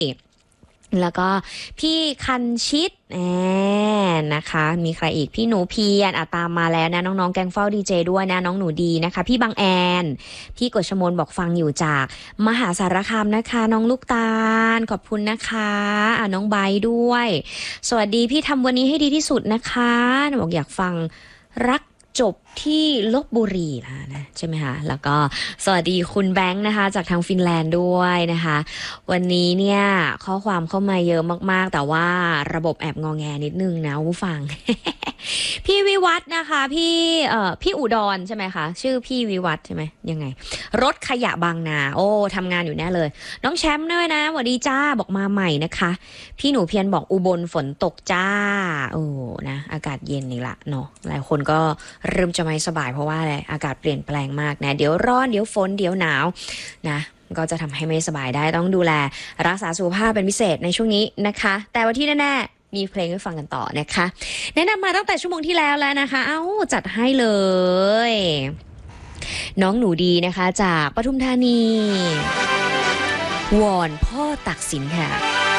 แล้วก็พี่คันชิตนะคะมีใครอีกพี่หนูเพียรตามมาแล้วนะน้องๆแกงเฝ้าดีเจด้วยนะน้องหนูดีนะคะพี่บางแอนพี่กฤษมนบอกฟังอยู่จากมหาสารคามนะคะน้องลูกตาลขอบคุณนะคะน้องใบด้วยสวัสดีพี่ทำวันนี้ให้ดีที่สุดนะคะบอกอยากฟังรักจบที่ลพบุรีนะใช่ไหมคะแล้วก็สวัสดีคุณแบงค์นะคะจากทางฟินแลนด์ด้วยนะคะวันนี้เนี่ยข้อความเข้ามาเยอะมากๆแต่ว่าระบบแอบงอแงนิดนึงนะผู้ฟัง พี่วิวัฒน์นะคะพี่อุดรใช่ไหมคะชื่อพี่วิวัฒน์ใช่ไหมยังไงรถขยะบางนาโอ้ทำงานอยู่แน่เลยน้องแชมป์ด้วยนะสวัสดีจ้าบอกมาใหม่นะคะพี่หนูเพียรบอกอุบลฝนตกจ้าโอ้นะอากาศเย็นนี่ละเนาะหลายคนก็เริ่มจะไม่สบายเพราะว่าอะไรอากาศเปลี่ยนแปลงมากนะเดี๋ยวร้อนเดี๋ยวฝนเดี๋ยวหนาวนะก็จะทำให้ไม่สบายได้ต้องดูแลรักษาสุขภาพเป็นพิเศษในช่วงนี้นะคะแต่ว่าที่แน่ๆมีเพลงให้ฟังกันต่อนะคะแนะนำมาตั้งแต่ชั่วโมงที่แล้วนะคะจัดให้เลยน้องหนูดีนะคะจากปทุมธานีวอนพ่อตักสินค่ะ